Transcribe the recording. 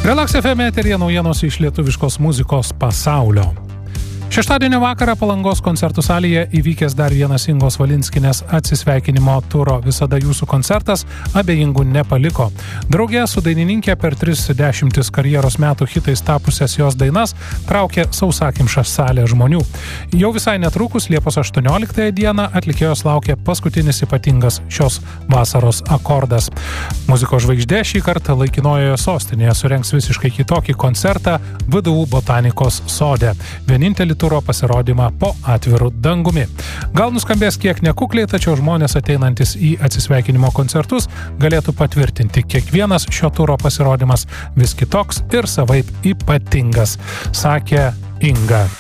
Relax FM eteryje naujienos iš lietuviškos muzikos pasaulio. Šeštadienio vakarą Palangos koncertų salėje įvykęs dar vienas Ingos Valinskinės atsisveikinimo turo Visada jūsų koncertas abejingų nepaliko. Draugė su dainininkė per 30 karjeros metų hitais tapusias jos dainas traukė sausakimšą salę žmonių. Jau visai netrukus Liepos 18 dieną atlikėjos laukia paskutinis ypatingas šios vasaros akordas. Muzikos žvaigždė šį kartą laikinojoje sostinėje surengs visiškai kitokį koncertą VDU botanikos sode. Vienintelį turo pasirodymą po atviru dangumi. Gal nuskambės kiek nekukliai, tačiau žmonės ateinantis į atsisveikinimo koncertus galėtų patvirtinti, kiekvienas šio turo pasirodymas vis kitoks ir savaip ypatingas, sakė Inga.